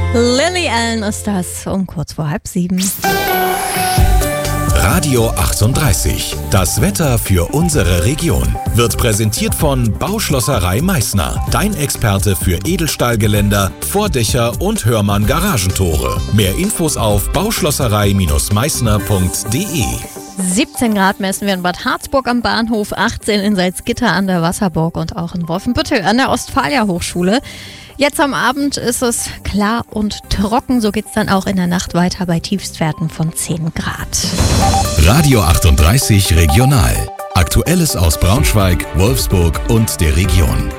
Lily Allen ist das um kurz vor 6:30. Radio 38. Das Wetter für unsere Region wird präsentiert von Bauschlosserei Meißner. Dein Experte für Edelstahlgeländer, Vordächer und Hörmann Garagentore. Mehr Infos auf bauschlosserei-meißner.de. 17 Grad messen wir in Bad Harzburg am Bahnhof, 18 in Salzgitter an der Wasserburg und auch in Wolfenbüttel an der Ostfalia Hochschule. Jetzt am Abend ist es klar und trocken, so geht's dann auch in der Nacht weiter bei Tiefstwerten von 10 Grad. Radio 38 Regional. Aktuelles aus Braunschweig, Wolfsburg und der Region.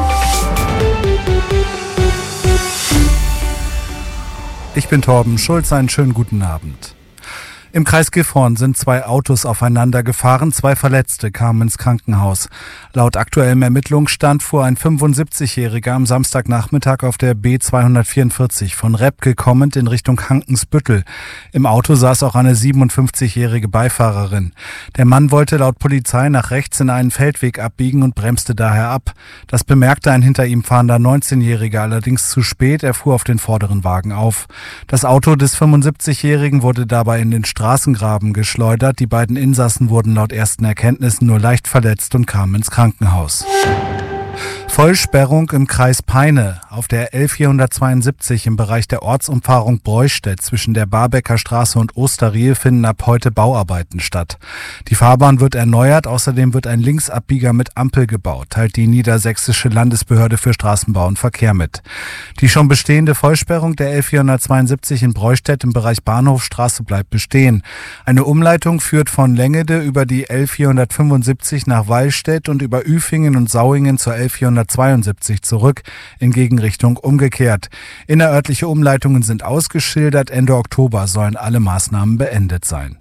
Ich bin Torben Schulz, einen schönen guten Abend. Im Kreis Gifhorn sind 2 Autos aufeinander gefahren, 2 Verletzte kamen ins Krankenhaus. Laut aktuellem Ermittlungsstand fuhr ein 75-Jähriger am Samstagnachmittag auf der B244 von Repke kommend in Richtung Hankensbüttel. Im Auto saß auch eine 57-jährige Beifahrerin. Der Mann wollte laut Polizei nach rechts in einen Feldweg abbiegen und bremste daher ab. Das bemerkte ein hinter ihm fahrender 19-Jähriger allerdings zu spät, er fuhr auf den vorderen Wagen auf. Das Auto des 75-Jährigen wurde dabei in den Straßengraben geschleudert. Die beiden Insassen wurden laut ersten Erkenntnissen nur leicht verletzt und kamen ins Krankenhaus. Vollsperrung im Kreis Peine. Auf der L472 im Bereich der Ortsumfahrung Breustedt zwischen der Barbecker Straße und Osterriel finden ab heute Bauarbeiten statt. Die Fahrbahn wird erneuert, außerdem wird ein Linksabbieger mit Ampel gebaut, teilt die Niedersächsische Landesbehörde für Straßenbau und Verkehr mit. Die schon bestehende Vollsperrung der L472 in Breustedt im Bereich Bahnhofstraße bleibt bestehen. Eine Umleitung führt von Längede über die L475 nach Wallstedt und über Üfingen und Sauingen zur L472 zurück, in Gegenrichtung umgekehrt. Innerörtliche Umleitungen sind ausgeschildert, Ende Oktober sollen alle Maßnahmen beendet sein.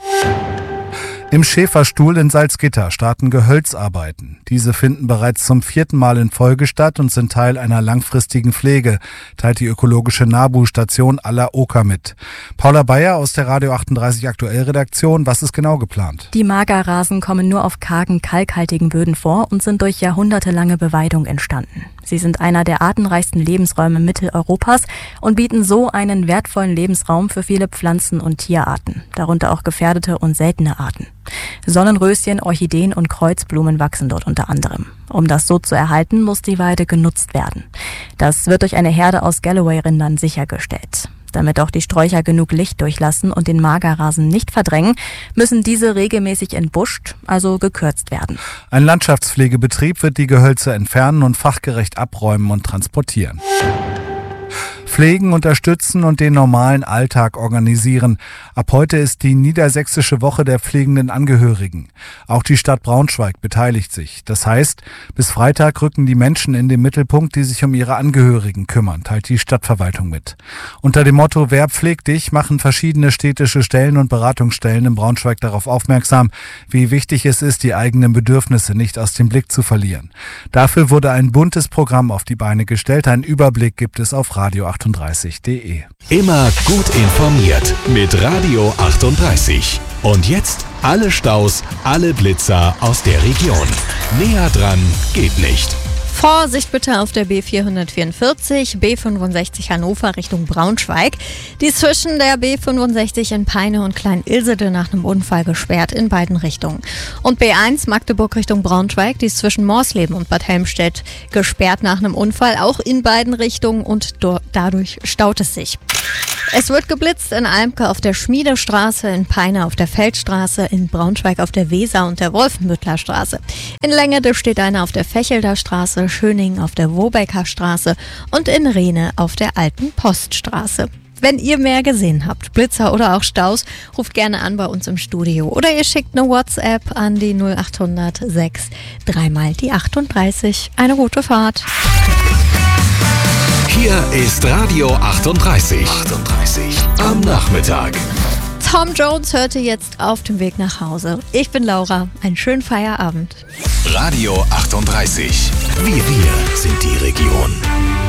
Im Schäferstuhl in Salzgitter starten Gehölzarbeiten. Diese finden bereits zum 4. Mal in Folge statt und sind Teil einer langfristigen Pflege, teilt die ökologische NABU-Station Aller Oker mit. Paula Bayer aus der Radio 38 Aktuell-Redaktion, was ist genau geplant? Die Magerrasen kommen nur auf kargen, kalkhaltigen Böden vor und sind durch jahrhundertelange Beweidung entstanden. Sie sind einer der artenreichsten Lebensräume Mitteleuropas und bieten so einen wertvollen Lebensraum für viele Pflanzen- und Tierarten, darunter auch gefährdete und seltene Arten. Sonnenröschen, Orchideen und Kreuzblumen wachsen dort unter anderem. Um das so zu erhalten, muss die Weide genutzt werden. Das wird durch eine Herde aus Galloway-Rindern sichergestellt. Damit auch die Sträucher genug Licht durchlassen und den Magerrasen nicht verdrängen, müssen diese regelmäßig entbuscht, also gekürzt werden. Ein Landschaftspflegebetrieb wird die Gehölze entfernen und fachgerecht abräumen und transportieren. Pflegen, unterstützen und den normalen Alltag organisieren. Ab heute ist die Niedersächsische Woche der pflegenden Angehörigen. Auch die Stadt Braunschweig beteiligt sich. Das heißt, bis Freitag rücken die Menschen in den Mittelpunkt, die sich um ihre Angehörigen kümmern, teilt die Stadtverwaltung mit. Unter dem Motto Wer pflegt dich machen verschiedene städtische Stellen und Beratungsstellen in Braunschweig darauf aufmerksam, wie wichtig es ist, die eigenen Bedürfnisse nicht aus dem Blick zu verlieren. Dafür wurde ein buntes Programm auf die Beine gestellt. Einen Überblick gibt es auf radio38.de. Immer gut informiert mit Radio 38. Und jetzt alle Staus, alle Blitzer aus der Region. Näher dran geht nicht. Vorsicht bitte auf der B444, B65 Hannover Richtung Braunschweig. Die ist zwischen der B65 in Peine und Klein-Ilsede nach einem Unfall gesperrt in beiden Richtungen. Und B1 Magdeburg Richtung Braunschweig, die ist zwischen Morsleben und Bad Helmstedt gesperrt nach einem Unfall, auch in beiden Richtungen und dadurch staut es sich. Es wird geblitzt in Almke auf der Schmiedestraße, in Peine auf der Feldstraße, in Braunschweig auf der Weser und der Wolfenbüttler Straße. In Längede steht einer auf der Fechelder Straße, Schöningen auf der Wobecker Straße und in Rehne auf der Alten Poststraße. Wenn ihr mehr gesehen habt, Blitzer oder auch Staus, ruft gerne an bei uns im Studio. Oder ihr schickt eine WhatsApp an die 0800 6 3 mal die 38. Eine gute Fahrt. Hier ist Radio 38. Am Nachmittag. Tom Jones hörte jetzt auf dem Weg nach Hause. Ich bin Laura. Einen schönen Feierabend. Radio 38. Wir sind die Region.